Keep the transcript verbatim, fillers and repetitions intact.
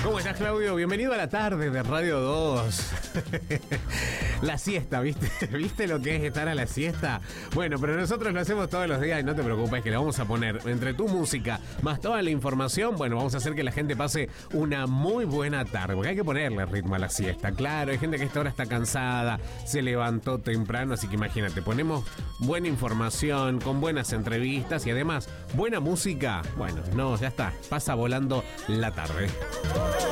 ¿Cómo estás, Claudio? Bienvenido a la tarde de Radio dos. La siesta, ¿viste? ¿Viste lo que es estar a la siesta? Bueno, pero nosotros lo hacemos todos los días y no te preocupes que le vamos a poner entre tu música más toda la información. Bueno, vamos a hacer que la gente pase una muy buena tarde, porque hay que ponerle ritmo a la siesta. Claro, hay gente que a esta hora está cansada, se levantó temprano, así que imagínate, ponemos buena información, con buenas entrevistas y además buena música. Bueno, no, ya está, pasa volando la tarde.